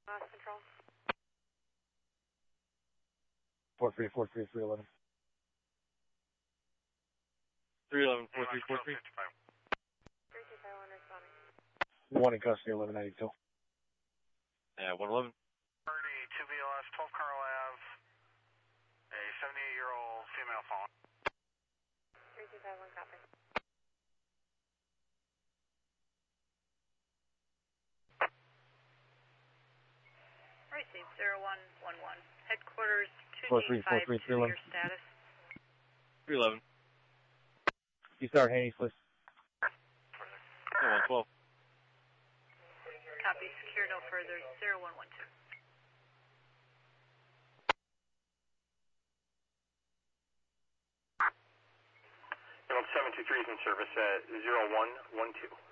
Control. 4343 311. 311 4343. 3251 responding. One in custody, 1192. Yeah, 111. 2 BLS, 12 Carl Ave, a 78-year-old female phone. 3251 copy. Right, 0111. Headquarters 4343 2G52, your status. 311. You start Haney's, please. 112. Copy, secure no further, 0112. 723 is in service at 0112.